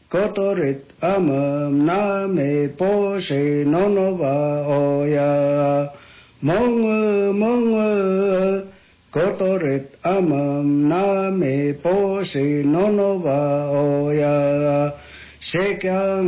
Kotorit amam na me po se no no va oya mong Kotorit amam na me po se no no va oya se kyang